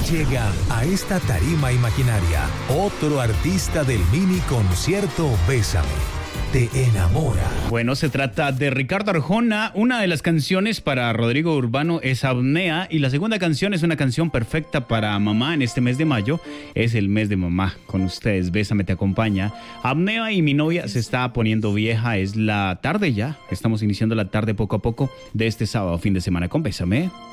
Llega a esta tarima imaginaria otro artista del mini concierto Bésame. Te enamora. Bueno, se trata de Ricardo Arjona. Una de las canciones para Rodrigo Urbano es Apnea y la segunda canción es una canción perfecta para mamá en este mes de mayo. Es el mes de mamá. Con ustedes, Bésame te acompaña. Apnea y mi novia se está poniendo vieja. Es la tarde ya. Estamos iniciando la tarde poco a poco de este sábado, fin de semana con Bésame.